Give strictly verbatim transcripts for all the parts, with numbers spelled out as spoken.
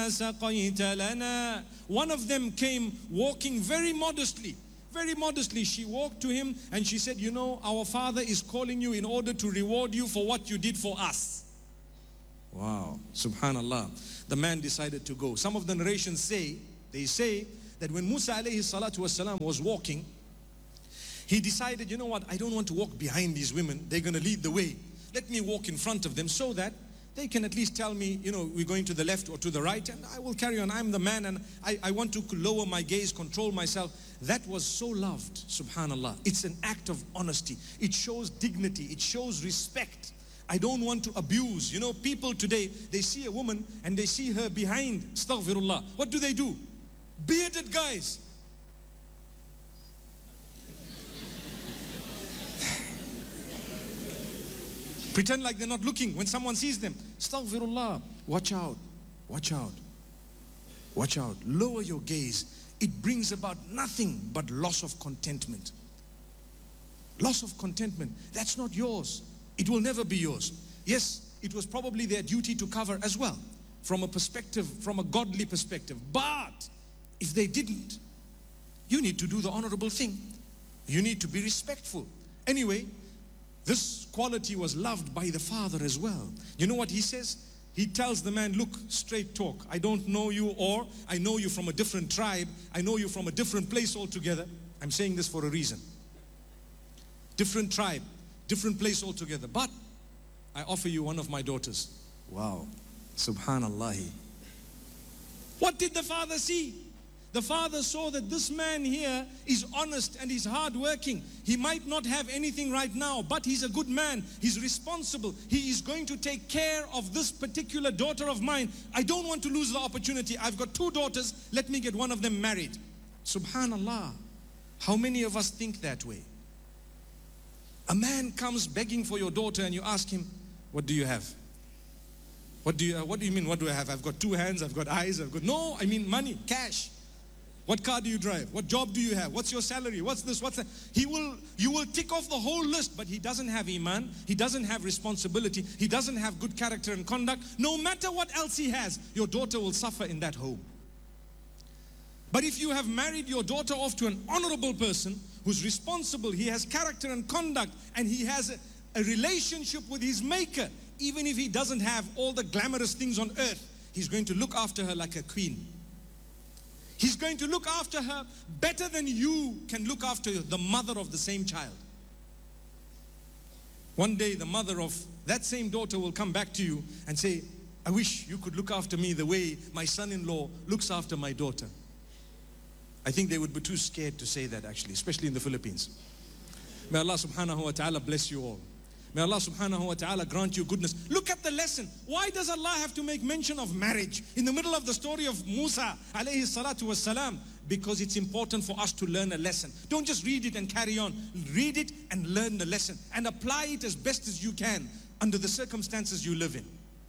ما سقيت لنا. One of them came walking very modestly. Very modestly, she walked to him and she said, you know, our father is calling you in order to reward you for what you did for us. Wow, subhanallah. The man decided to go. Some of the narrations say, they say that when Musa alayhi salatu wasalam was walking, he decided, you know what, I don't want to walk behind these women. They're going to lead the way. Let me walk in front of them so that they can at least tell me, you know, we're going to the left or to the right, and I will carry on. I'm the man and I, I want to lower my gaze, control myself. That was so loved, subhanallah. It's an act of honesty. It shows dignity. It shows respect. I don't want to abuse. You know, people today, they see a woman and they see her behind, astaghfirullah. What do they do? Bearded guys. Pretend like they're not looking when someone sees them. Astaghfirullah. Watch out. Watch out. Watch out. Lower your gaze. It brings about nothing but loss of contentment. Loss of contentment. That's not yours. It will never be yours. Yes, it was probably their duty to cover as well, from a perspective, from a godly perspective. But if they didn't, you need to do the honorable thing. You need to be respectful. Anyway, this quality was loved by the father as well. You know what he says? He tells the man, look, straight talk. I don't know you, or I know you from a different tribe. I know you from a different place altogether. I'm saying this for a reason. Different tribe, different place altogether. But I offer you one of my daughters. Wow. Subhanallah. What did the father see? The father saw that this man here is honest and he's hardworking. He might not have anything right now, but he's a good man. He's responsible. He is going to take care of this particular daughter of mine. I don't want to lose the opportunity. I've got two daughters. Let me get one of them married. Subhanallah. How many of us think that way? A man comes begging for your daughter and you ask him, what do you have? What do you, uh, what do you mean, what do I have? I've got two hands, I've got eyes, I've got... No, I mean money, cash. What car do you drive? What job do you have? What's your salary? What's this? What's that? He will, you will tick off the whole list, but he doesn't have iman. He doesn't have responsibility. He doesn't have good character and conduct. No matter what else he has, your daughter will suffer in that home. But if you have married your daughter off to an honorable person who's responsible, he has character and conduct, and he has a, a relationship with his maker, even if he doesn't have all the glamorous things on earth, he's going to look after her like a queen. He's going to look after her better than you can look after the mother of the same child. One day the mother of that same daughter will come back to you and say, I wish you could look after me the way my son-in-law looks after my daughter. I think they would be too scared to say that actually, especially in the Philippines. May Allah subhanahu wa ta'ala bless you all. May Allah subhanahu wa ta'ala grant you goodness. Look at the lesson. Why does Allah have to make mention of marriage in the middle of the story of Musa alayhi salatu was salam? Because it's important for us to learn a lesson. Don't just read it and carry on. Read it and learn the lesson and apply it as best as you can under the circumstances you live in.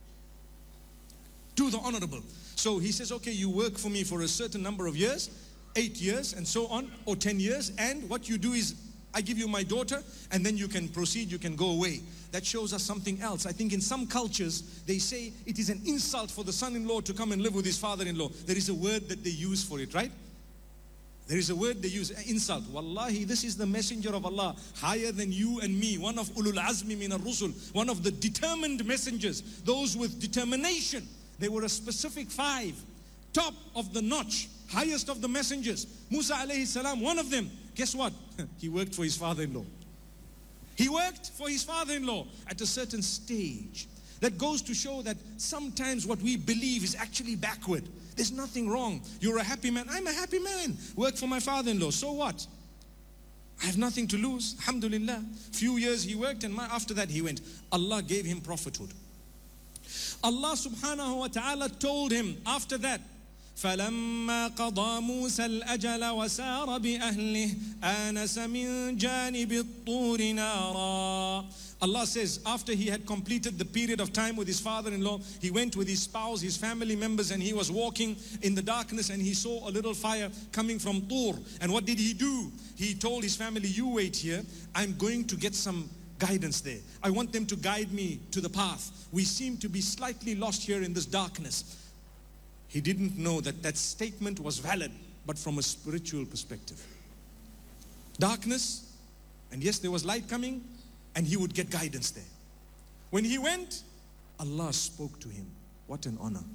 Do the honorable. So he says, okay, you work for me for a certain number of years, eight years and so on, or ten years, and what you do is I give you my daughter and then you can proceed, you can go away. That shows us something else. I think in some cultures, they say it is an insult for the son-in-law to come and live with his father-in-law. There is a word that they use for it, right? There is a word they use, insult. Wallahi, this is the messenger of Allah, higher than you and me, one of ulul azmi min ar-rusul, one of the determined messengers, those with determination. They were a specific five, top of the notch, highest of the messengers. Musa alayhi salam, one of them. Guess what? He worked for his father-in-law. He worked for his father-in-law at a certain stage. That goes to show that sometimes what we believe is actually backward. There's nothing wrong. You're a happy man. I'm a happy man. Work for my father-in-law. So what? I have nothing to lose. Alhamdulillah. Few years he worked and after that he went. Allah gave him prophethood. Allah subhanahu wa ta'ala told him after that, فَلَمَّا قَضَى مُوسَى الْأَجَلَ وَسَارَ بِأَهْلِهِ آنَسَ مِنْ جَانِبِ الطُّورِ نَارًا. Allah says, after he had completed the period of time with his father-in-law, he went with his spouse, his family members, and he was walking in the darkness and he saw a little fire coming from Tur. And what did he do? He told his family, you wait here, I'm going to get some guidance there. I want them to guide me to the path. We seem to be slightly lost here in this darkness. he didn't know that that statement was valid, but from a spiritual perspective. Darkness, and yes, there was light coming, and he would get guidance there. When he went, Allah spoke to him. What an honor.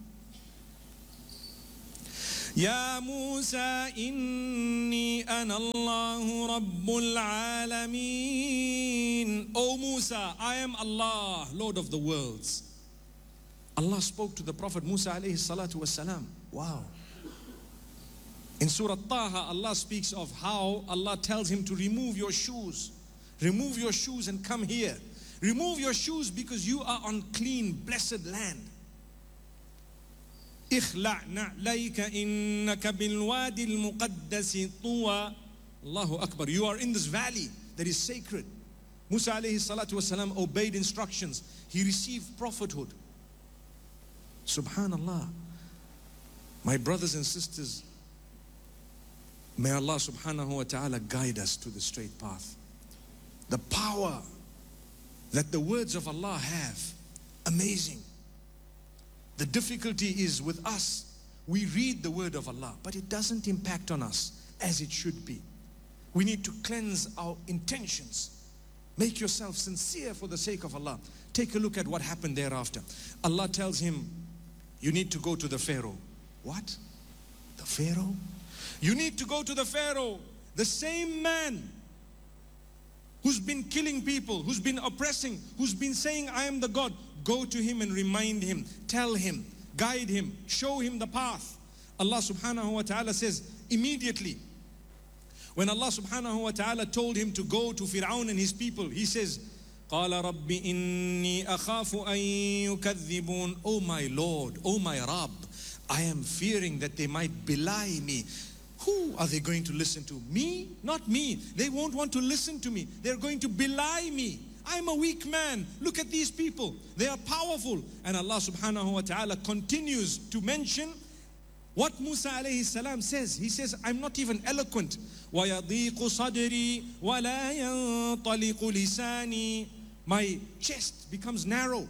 Ya Musa, inni ana Allahu Rabbul Alameen. O Musa, I am Allah, Lord of the worlds. Allah spoke to the Prophet Musa alayhi salatu wasalam. Wow. In Surah Taha, Allah speaks of how Allah tells him to remove your shoes. Remove your shoes and come here. Remove your shoes because you are on clean, blessed land. اخلع نعليك إنك بالوادي المقدس طوى. Allahu Akbar. You are in this valley that is sacred. Musa alayhi salatu wasalam obeyed instructions. He received prophethood. Subhanallah. My brothers and sisters, may Allah subhanahu wa ta'ala guide us to the straight path. The power that the words of Allah have, amazing. The difficulty is with us, we read the word of Allah, but it doesn't impact on us as it should be. We need to cleanse our intentions. Make yourself sincere for the sake of Allah. Take a look at what happened thereafter. Allah tells him, you need to go to the Pharaoh. What? The Pharaoh? You need to go to the Pharaoh, the same man who's been killing people, who's been oppressing, who's been saying, I am the God. Go to him and remind him, tell him, guide him, show him the path. Allah subhanahu wa ta'ala says, immediately, when Allah subhanahu wa ta'ala told him to go to Fir'aun and his people, he says, قَالَ رَبِّ إِنِّي أَخَافُ أَن يُكَذِّبُونَ. Oh my Lord, oh my Rabb, I am fearing that they might belie me. Who are they going to listen to? Me? Not me. They won't want to listen to me. They're going to belie me. I'm a weak man. Look at these people. They are powerful. And Allah subhanahu wa ta'ala continues to mention what Musa alayhi salam says. He says, I'm not even eloquent. وَيَضِيقُ صَدْرِي وَلَا يَنطَلِقُ لِسَانِي. My chest becomes narrow.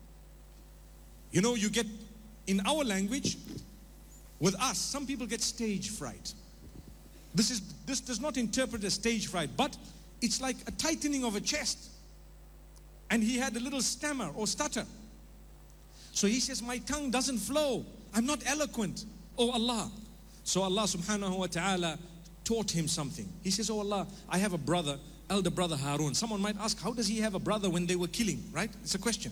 You know, you get, in our language, with us, some people get stage fright. This is this does not interpret as stage fright, but it's like a tightening of a chest. And he had a little stammer or stutter. So he says, my tongue doesn't flow. I'm not eloquent. Oh Allah. So Allah subhanahu wa ta'ala taught him something. He says, oh Allah, I have a brother, elder brother Harun. Someone might ask, how does he have a brother when they were killing, right? It's a question.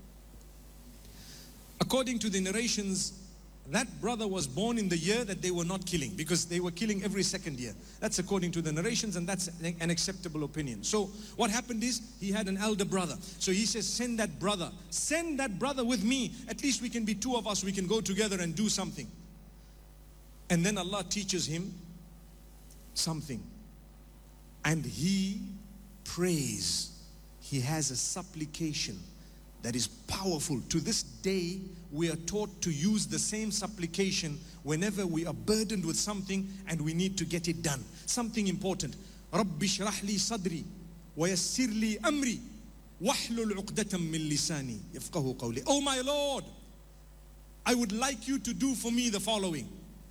According to the narrations, that brother was born in the year that they were not killing, because they were killing every second year. That's according to the narrations, and that's an acceptable opinion. So what happened is, he had an elder brother. So he says, send that brother. Send that brother with me. At least we can be two of us. We can go together and do something. And then Allah teaches him something. And he prays. He has a supplication that is powerful. To this day, we are taught to use the same supplication whenever we are burdened with something and we need to get it done. Something important. رَبِّ اشْرَحْ لِي صَدْرِي وَيَسِّرْ لِي أَمْرِي وَاحْلُلْ عُقْدَةً مِّن لِسَانِي يَفْقَهُ قَوْلِي. Oh my Lord, I would like you to do for me the following.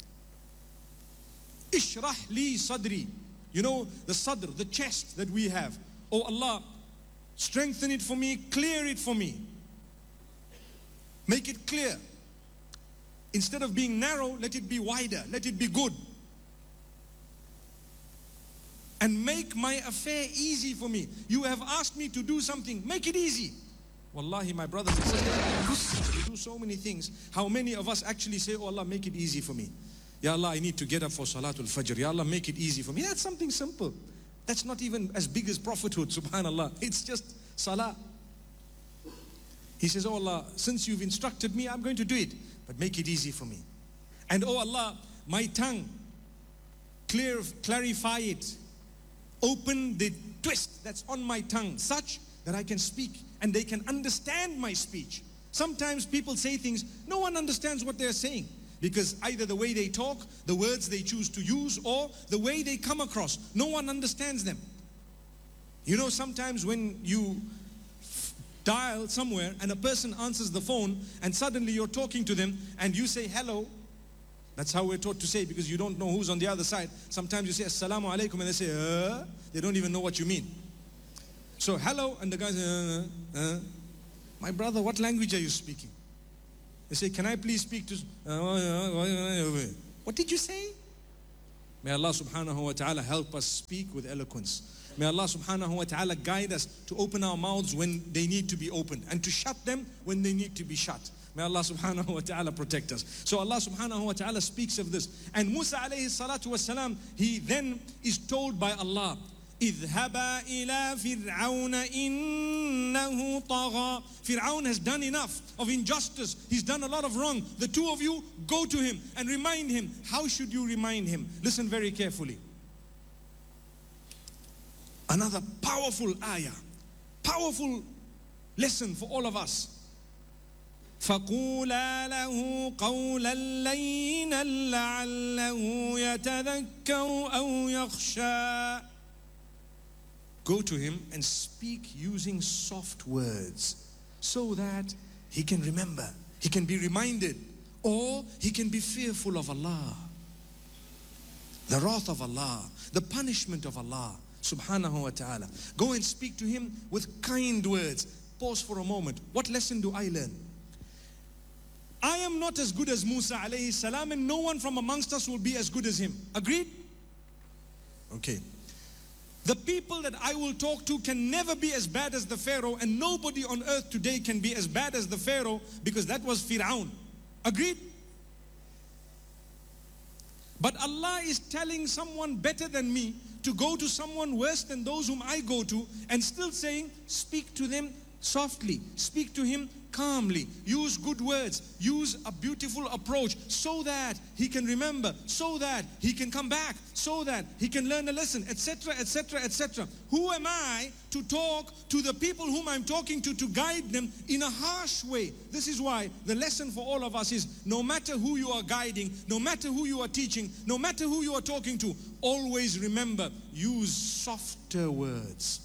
Ishrah li sadri. You know, the sadr, the chest that we have. Oh Allah, strengthen it for me, clear it for me. Make it clear. Instead of being narrow, let it be wider, let it be good. And make my affair easy for me. You have asked me to do something, make it easy. Wallahi, my brothers and sisters, we do so many things. How many of us actually say, oh Allah, make it easy for me. Ya Allah, I need to get up for Salatul Fajr. Ya Allah, make it easy for me. That's something simple. That's not even as big as prophethood, subhanallah. It's just salah. He says, oh Allah, since you've instructed me, I'm going to do it. But make it easy for me. And oh Allah, my tongue, clear, clarify it. Open the twist that's on my tongue such that I can speak and they can understand my speech. Sometimes people say things, no one understands what they're saying. Because either the way they talk, the words they choose to use, or the way they come across, no one understands them. You know, sometimes when you dial somewhere and a person answers the phone and suddenly you're talking to them and you say hello, That's how we're taught to say, because you don't know who's on the other side. Sometimes you say Assalamu alaikum and they say, uh, they don't even know what you mean. So hello, and the guy says, uh, uh. My brother, what language are you speaking? They say, can I please speak to... Uh, what did you say? May Allah subhanahu wa ta'ala help us speak with eloquence. May Allah subhanahu wa ta'ala guide us to open our mouths when they need to be opened and to shut them when they need to be shut. May Allah subhanahu wa ta'ala protect us. So Allah subhanahu wa ta'ala speaks of this. And Musa alayhi salatu wasalam, he then is told by Allah, اذهبا إلى فرعون إنه طغى. Fir'aun has done enough of injustice. He's done a lot of wrong. The two of you go to him and remind him. How should you remind him? Listen very carefully. Another powerful ayah, powerful lesson for all of us. فَقُولَا لَهُ قَوْلًا لَيِّنًا لَعَلَّهُ يَتَذَكَّرُ أَوْ يَخْشَىٰ. Go to him and speak using soft words so that he can remember, he can be reminded, or he can be fearful of Allah, the wrath of Allah, the punishment of Allah subhanahu wa ta'ala. Go and speak to him with kind words. Pause for a moment. What lesson do I learn? I am not as good as Musa alayhi salam, and no one from amongst us will be as good as him. Agreed? Okay. The people that I will talk to can never be as bad as the Pharaoh, and nobody on earth today can be as bad as the Pharaoh, because that was Fir'aun. Agreed? But Allah is telling someone better than me to go to someone worse than those whom I go to, and still saying, speak to them softly, speak to him calmly, use good words, use a beautiful approach so that he can remember, so that he can come back, so that he can learn a lesson, etc, etc, et cetera. Who am I to talk to the people whom I'm talking to to guide them in a harsh way? This is why the lesson for all of us is, no matter who you are guiding, no matter who you are teaching, no matter who you are talking to, always remember, use softer words.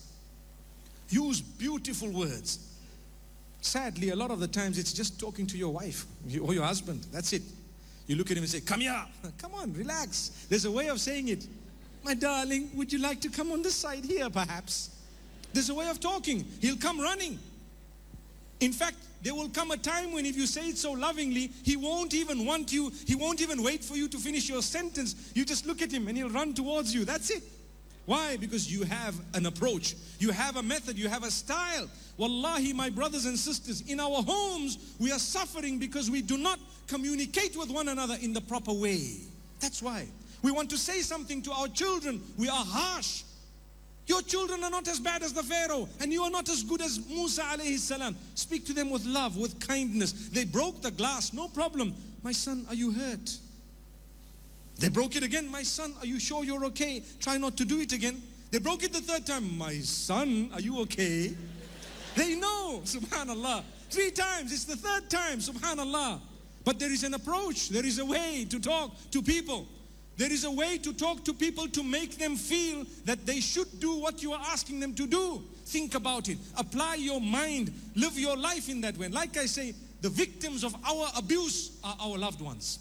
Use beautiful words. Sadly, a lot of the times it's just talking to your wife or your husband. That's it. You look at him and say, come here. Come on, relax. There's a way of saying it. My darling, would you like to come on this side here perhaps? There's a way of talking. He'll come running. In fact, there will come a time when if you say it so lovingly, he won't even want you, he won't even wait for you to finish your sentence. You just look at him and he'll run towards you. That's it. Why? Because you have an approach, you have a method, you have a style. Wallahi, my brothers and sisters, in our homes, we are suffering because we do not communicate with one another in the proper way. That's why. We want to say something to our children, we are harsh. Your children are not as bad as the Pharaoh, and you are not as good as Musa alayhi salam. Speak to them with love, with kindness. They broke the glass, no problem. My son, are you hurt? They broke it again. My son, are you sure you're okay? Try not to do it again. They broke it the third time. My son, are you okay? They know, subhanallah. Three times, it's the third time, subhanallah. But there is an approach, there is a way to talk to people. There is a way to talk to people to make them feel that they should do what you are asking them to do. Think about it. Apply your mind. Live your life in that way. Like I say, the victims of our abuse are our loved ones.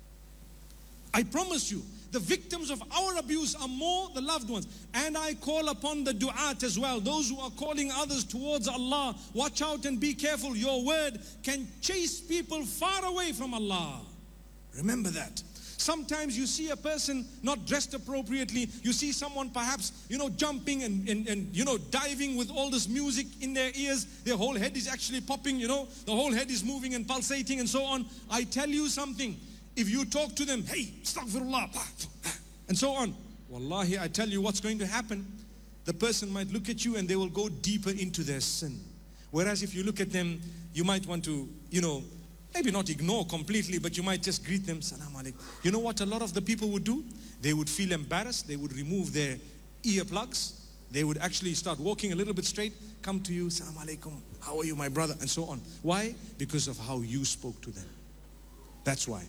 I promise you, the victims of our abuse are more the loved ones. And I call upon the du'at as well, those who are calling others towards Allah. Watch out and be careful. Your word can chase people far away from Allah. Remember that. Sometimes you see a person not dressed appropriately. You see someone perhaps, you know, jumping and, and, and, you know, diving with all this music in their ears. Their whole head is actually popping, you know. The whole head is moving and pulsating and so on. I tell you something. If you talk to them, hey, astaghfirullah, and so on, wallahi, I tell you what's going to happen. The person might look at you and they will go deeper into their sin. Whereas if you look at them, you might want to, you know, maybe not ignore completely, but you might just greet them, salam alaikum. You know what a lot of the people would do? They would feel embarrassed. They would remove their earplugs. They would actually start walking a little bit straight, come to you, salam alaikum, how are you, my brother, and so on. Why? Because of how you spoke to them. That's why.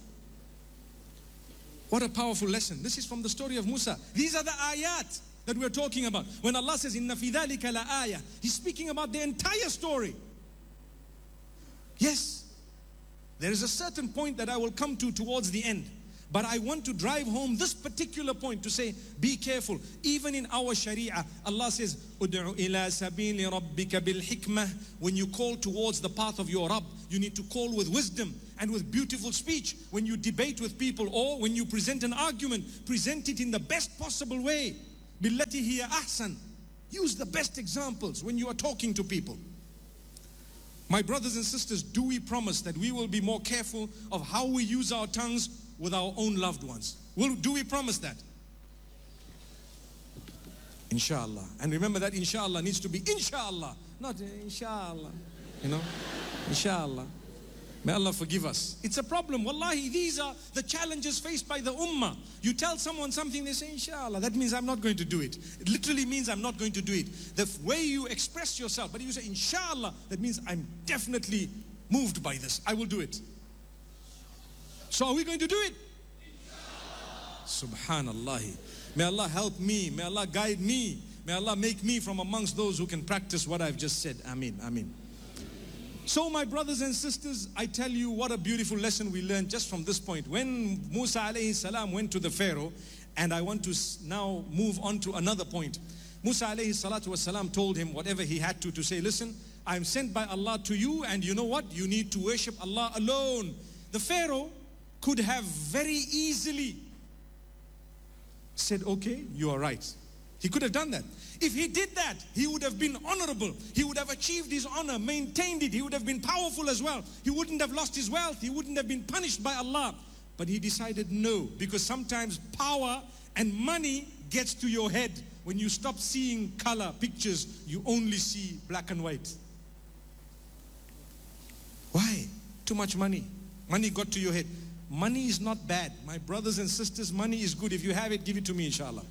What a powerful lesson. This is from the story of Musa. These are the ayat that we're talking about. When Allah says, Inna fi dhalika la ayah, He's speaking about the entire story. Yes, there is a certain point that I will come to towards the end. But I want to drive home this particular point to say, be careful. Even in our Sharia, Allah says, "Ud'u ila sabili rabbika bil hikmah." When you call towards the path of your Rabb, you need to call with wisdom and with beautiful speech. When you debate with people or when you present an argument, present it in the best possible way. Billati hiya ahsan. Use the best examples when you are talking to people. My brothers and sisters, do we promise that we will be more careful of how we use our tongues with our own loved ones? Will, do we promise that? Inshallah. And remember that inshallah needs to be inshallah, not inshallah. You know? Inshallah. May Allah forgive us. It's a problem. Wallahi, these are the challenges faced by the ummah. You tell someone something, they say, inshallah. That means I'm not going to do it. It literally means I'm not going to do it. The way you express yourself, but if you say, inshallah, that means I'm definitely moved by this. I will do it. So are we going to do it? Subhanallah. May Allah help me. May Allah guide me. May Allah make me from amongst those who can practice what I've just said. Ameen. Ameen. So my brothers and sisters, I tell you what a beautiful lesson we learned just from this point. When Musa alayhi salam went to the Pharaoh, and I want to now move on to another point. Musa alayhi salatu wasalam told him whatever he had to to say, listen, I'm sent by Allah to you, and you know what? You need to worship Allah alone. The Pharaoh could have very easily said, okay, you are right. He could have done that. If he did that, he would have been honorable. He would have achieved his honor, maintained it. He would have been powerful as well. He wouldn't have lost his wealth. He wouldn't have been punished by Allah. But he decided no, because sometimes power and money gets to your head. When you stop seeing color pictures, you only see black and white. Why? Too much money. Money got to your head. Money is not bad. My brothers and sisters, money is good. If you have it, give it to me, inshallah.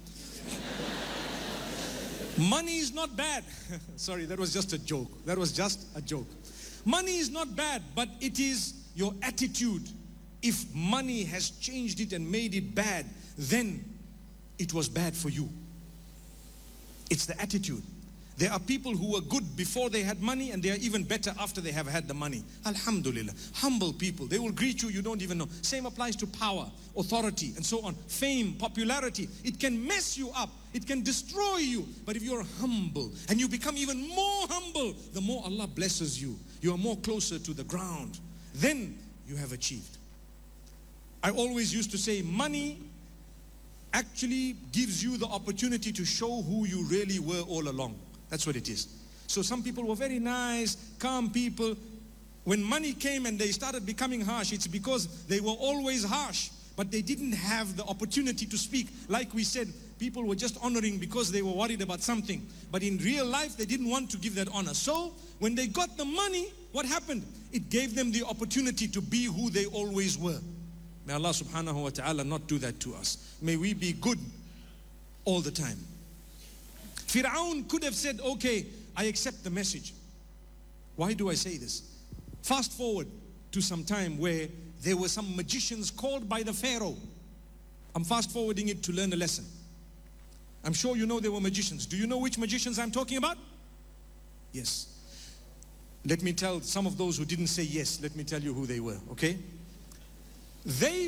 Money is not bad. Sorry, that was just a joke. That was just a joke. Money is not bad, but it is your attitude. If money has changed it and made it bad, then it was bad for you. It's the attitude. There are people who were good before they had money, and they are even better after they have had the money. Alhamdulillah. Humble people. They will greet you, you don't even know. Same applies to power, authority, and so on. Fame, popularity. It can mess you up. It can destroy you. But if you're humble, and you become even more humble, the more Allah blesses you. You are more closer to the ground. Then you have achieved. I always used to say, money actually gives you the opportunity to show who you really were all along. That's what it is. So some people were very nice, calm people. When money came and they started becoming harsh, it's because they were always harsh, but they didn't have the opportunity to speak. Like we said, people were just honoring because they were worried about something. But in real life, they didn't want to give that honor. So when they got the money, what happened? It gave them the opportunity to be who they always were. May Allah subhanahu wa ta'ala not do that to us. May we be good all the time. Fir'aun could have said, okay, I accept the message. Why do I say this? Fast forward to some time where there were some magicians called by the Pharaoh. I'm fast forwarding it to learn a lesson. I'm sure you know there were magicians. Do you know which magicians I'm talking about? Yes. Let me tell some of those who didn't say yes, let me tell you who they were, okay? They